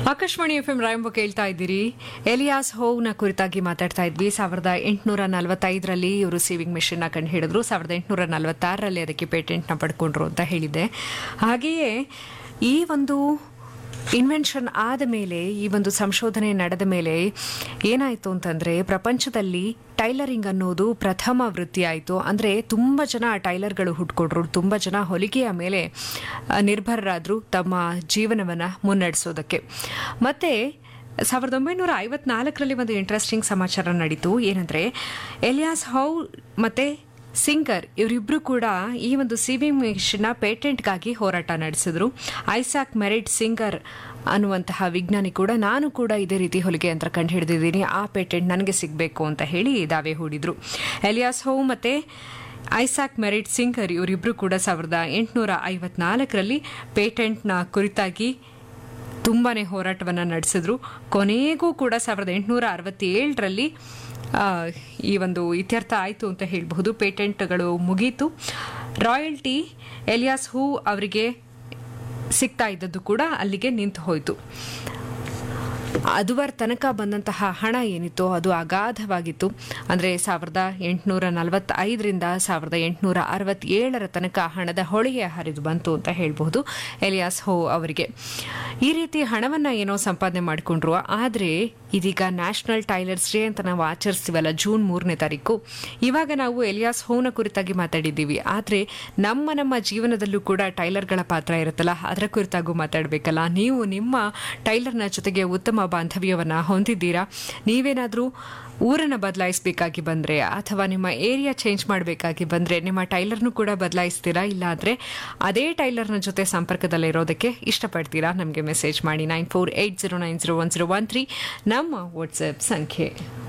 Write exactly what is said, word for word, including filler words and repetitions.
Akashvani F M ರಾಯಂಬ ಕೇಳ್ತಾ ಇದ್ದೀರಿ. Elias ಹೋವ್ನ ಕುರಿತಾಗಿ ಮಾತಾಡ್ತಾ ಇದ್ವಿ. ಸಾವಿರದ ಎಂಟುನೂರ ನಲವತ್ತೈದರಲ್ಲಿ ಇವರು ಸೀವಿಂಗ್ ಮೆಷಿನ್ ನ ಕಂಡು ಹಿಡಿದ್ರು. ಸಾವಿರದ ಎಂಟುನೂರ ನಲವತ್ತಾರರಲ್ಲಿ ಅದಕ್ಕೆ ಪೇಟೆಂಟ್ ನ ಪಡ್ಕೊಂಡ್ರು ಅಂತ ಹೇಳಿದ್ದೆ. ಹಾಗೆಯೇ ಈ ಒಂದು ಇನ್ವೆನ್ಷನ್ ಆದ ಮೇಲೆ, ಈ ಒಂದು ಸಂಶೋಧನೆ ನಡೆದ ಮೇಲೆ ಏನಾಯಿತು ಅಂತಂದರೆ, ಪ್ರಪಂಚದಲ್ಲಿ ಟೈಲರಿಂಗ್ ಅನ್ನೋದು ಪ್ರಥಮ ವೃತ್ತಿ ಆಯಿತು. ಅಂದರೆ ತುಂಬ ಜನ ಟೈಲರ್ಗಳು ಹುಟ್ಕೊಟ್ರು, ತುಂಬ ಜನ ಹೊಲಿಗೆಯ ಮೇಲೆ ನಿರ್ಭರರಾದರು ತಮ್ಮ ಜೀವನವನ್ನು ಮುನ್ನಡೆಸೋದಕ್ಕೆ. ಮತ್ತು ಸಾವಿರದ ಒಂಬೈನೂರ ಐವತ್ನಾಲ್ಕರಲ್ಲಿ ಒಂದು ಇಂಟ್ರೆಸ್ಟಿಂಗ್ ಸಮಾಚಾರ ನಡೀತು. ಏನಂದರೆ, ಎಲಿಯಾಸ್ ಹೋವ್ ಮತ್ತು ಸಿಂಗರ್ ಇವರಿಬ್ಬರು ಕೂಡ ಈ ಒಂದು ಸೀವಿಂಗ್ ಮೆಷಿನ್ನ ಪೇಟೆಂಟ್ಗಾಗಿ ಹೋರಾಟ ನಡೆಸಿದ್ರು. ಐಸಾಕ್ ಮೆರಿಟ್ ಸಿಂಗರ್ ಅನ್ನುವಂತಹ ವಿಜ್ಞಾನಿ ಕೂಡ, ನಾನು ಕೂಡ ಇದೇ ರೀತಿ ಹೊಲಿಗೆ ಯಂತ್ರ ಕಂಡು ಹಿಡಿದಿದ್ದೀನಿ, ಆ ಪೇಟೆಂಟ್ ನನಗೆ ಸಿಗಬೇಕು ಅಂತ ಹೇಳಿ ದಾವೆ ಹೂಡಿದ್ರು. ಎಲಿಯಾಸ್ ಹೋವ್ ಮತ್ತು ಐಸಾಕ್ ಮೆರಿಟ್ ಸಿಂಗರ್ ಇವರಿಬ್ಬರು ಕೂಡ ಸಾವಿರದ ಎಂಟುನೂರ ಐವತ್ನಾಲ್ಕರಲ್ಲಿ ಪೇಟೆಂಟ್ನ ಕುರಿತಾಗಿ ತುಂಬಾನೇ ಹೋರಾಟವನ್ನು ನಡೆಸಿದ್ರು. ಕೊನೆಗೂ ಕೂಡ ಸಾವಿರದ ಎಂಟುನೂರ ಅರವತ್ತೇಳರಲ್ಲಿ ಈ ಒಂದು ಇತ್ಯರ್ಥ ಆಯಿತು ಅಂತ ಹೇಳಬಹುದು. ಪೇಟೆಂಟ್ಗಳು ಮುಗೀತು. ರಾಯಲ್ಟಿ ಎಲಿಯಾಸ್ ಹೋವ್ ಅವರಿಗೆ ಸಿಗ್ತಾ ಇದ್ದದ್ದು ಕೂಡ ಅಲ್ಲಿಗೆ ನಿಂತು ಹೋಯಿತು. ಅದುವರ ತನಕ ಬಂದಂತಹ ಹಣ ಏನಿತ್ತು ಅದು ಅಗಾಧವಾಗಿತ್ತು. ಅಂದರೆ ಸಾವಿರದ ಎಂಟುನೂರ ನಲವತ್ತೈದರಿಂದ ಸಾವಿರದ ಎಂಟುನೂರ ಅರವತ್ತೇಳರ ತನಕ ಹಣದ ಹೊಳೆಯೇ ಹರಿದು ಬಂತು ಅಂತ ಹೇಳಬಹುದು ಎಲಿಯಾಸ್ ಹೋವ್ ಅವರಿಗೆ. ಈ ರೀತಿ ಹಣವನ್ನು ಏನೋ ಸಂಪಾದನೆ ಮಾಡಿಕೊಂಡ್ರು. ಆದರೆ ಇದೀಗ ನ್ಯಾಷನಲ್ ಟೈಲರ್ಸ್ ಡೇ ಅಂತ ನಾವು ಆಚರಿಸ್ತೀವಲ್ಲ, ಜೂನ್ ಮೂರನೇ ತಾರೀಕು, ಇವಾಗ ನಾವು ಎಲಿಯಾಸ್ ಹೋವ್ನ ಕುರಿತಾಗಿ ಮಾತಾಡಿದ್ದೀವಿ. ಆದರೆ ನಮ್ಮ ನಮ್ಮ ಜೀವನದಲ್ಲೂ ಕೂಡ ಟೈಲರ್ಗಳ ಪಾತ್ರ ಇರುತ್ತಲ್ಲ, ಅದರ ಕುರಿತಾಗೂ ಮಾತಾಡಬೇಕಲ್ಲ. ನೀವು ನಿಮ್ಮ ಟೈಲರ್ನ ಜೊತೆಗೆ ಉತ್ತಮ ಬಾಂಧವ್ಯವನ್ನು ಹೊಂದಿದ್ದೀರಾ? ನೀವೇನಾದರೂ ಊರನ್ನು ಬದಲಾಯಿಸಬೇಕಾಗಿ ಬಂದರೆ ಅಥವಾ ನಿಮ್ಮ ಏರಿಯಾ ಚೇಂಜ್ ಮಾಡಬೇಕಾಗಿ ಬಂದರೆ ನಿಮ್ಮ ಟೈಲರ್ನು ಕೂಡ ಬದಲಾಯಿಸ್ತೀರಾ? ಇಲ್ಲಾಂದರೆ ಅದೇ ಟೈಲರ್ನ ಜೊತೆ ಸಂಪರ್ಕದಲ್ಲಿರೋದಕ್ಕೆ ಇಷ್ಟಪಡ್ತೀರಾ? ನಮಗೆ ಮೆಸೇಜ್ ಮಾಡಿ. Nine four eight zero nine zero one zero one three ನಮ್ಮ ವಾಟ್ಸ್ಆ್ಯಪ್ ಸಂಖ್ಯೆ.